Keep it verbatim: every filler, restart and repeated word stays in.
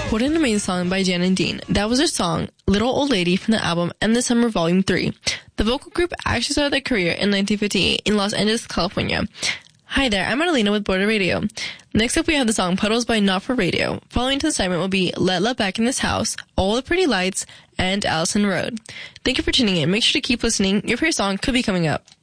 What an amazing song by Jan and Dean. That was their song, Little Old Lady, from the album End the Summer Volume three. The vocal group actually started their career in nineteen fifty-eight in Los Angeles, California. Hi there, I'm Adelina with Border Radio. Next up we have the song Puddles by Not For Radio. Following to the segment will be Let Love Back in This House, All the Pretty Lights, and Allison Road. Thank you for tuning in. Make sure to keep listening. Your favorite song could be coming up.